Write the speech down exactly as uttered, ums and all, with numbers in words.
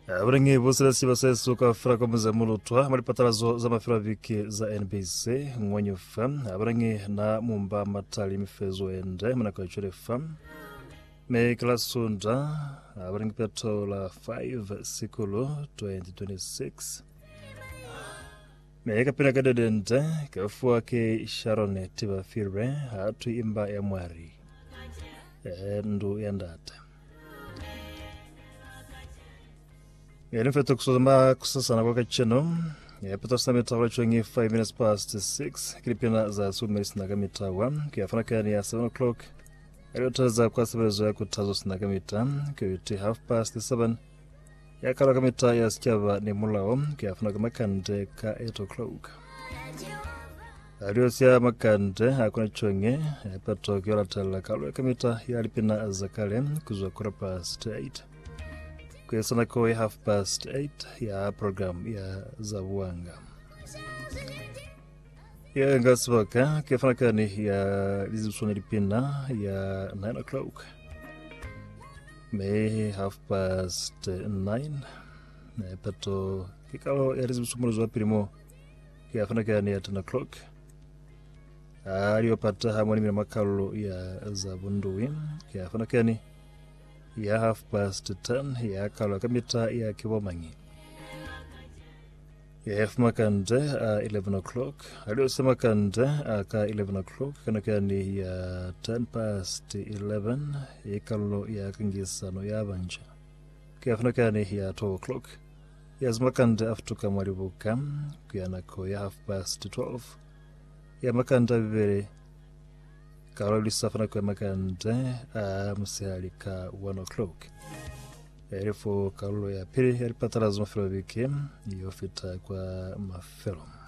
Abrangi busira sibase suka fra kwa mzemulutwa malipatarazo za mafira viki za N B C ngwanyo fam abrangi na mumba matali mifezo ende manako chure fam me klasunda abrangi peto la five sikulu twenty twenty-six me kapina kadedente kafua ke Sharon Tiba Fire hatu imba ya mwari ndu yandata Yeni feto kusoma kusasa na kwa kacheno ya peto sa mitawa chwengi five minutes past six kilipina za sumeris na kamitawa kia fanaka ni ya seven o'clock yaliotaza kwa sabazo ya kutazo sinaga mita kia half past seven ya kala kamita ya sikiava ni mulao kia fanaka makande ka eight o'clock aliosia makande hakuna chwengi ya peto kia latala kalu ya kamita ya lipina za kale kuzwa kura past eight kwa sana kwa half past eight ya program ya Zawanga. Ya ngaswaka kifana ni ya lizu lipina ya nine o'clock. May half past nine. Na pato kikalo ya lizu muluzo primo kifana ni ya ten o'clock. Aliyopata hamoni mina makalo ya Zabunduwi kifana ni ya half past ten ya kala kamita ya Kibomanyi. Ya half makande uh, eleven o'clock. Alio sema kande uh, ka eleven o'clock kanaka ni ya ten past eleven ya kalo ya kingisano ya banja. Kia fanaka ni ya twelve o'clock. Ya zima kande aftuka mwaribuka kia nako ya half past twelve. Ya makanda vivere Karo lisafana kwa makande uh, msihalika one o'clock. Erifo karo ya pili ya lipatara zuma filo wiki yofita kwa mafelo.